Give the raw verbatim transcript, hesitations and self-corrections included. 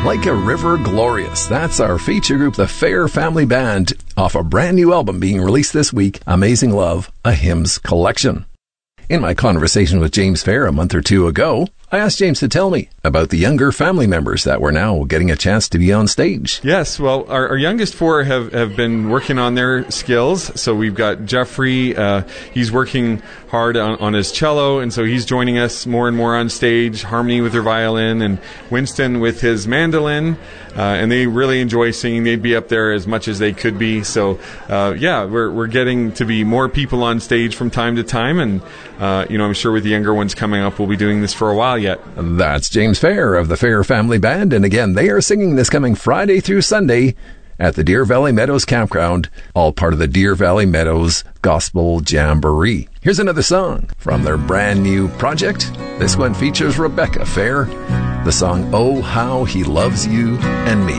Like a River Glorious. That's our feature group, the Fair Family Band, off a brand new album being released this week, Amazing Love, a Hymns Collection. In my conversation with James Fair a month or two ago, I asked James to tell me about the younger family members that were now getting a chance to be on stage. Yes, well, our, our youngest four have, have been working on their skills. So we've got Jeffrey, uh, he's working hard on, on his cello, and so he's joining us more and more on stage, Harmony with her violin, and Winston with his mandolin, uh, and they really enjoy singing. They'd be up there as much as they could be. So, uh, yeah, we're we're getting to be more people on stage from time to time, and, uh, you know, I'm sure with the younger ones coming up, we'll be doing this for a while yet. That's James Fair of the Fair Family Band, and again, they are singing this coming Friday through Sunday at the Deer Valley Meadows Campground, all part of the Deer Valley Meadows Gospel Jamboree. Here's another song from their brand new project. This one features Rebecca Fair, the song Oh How He Loves You and Me.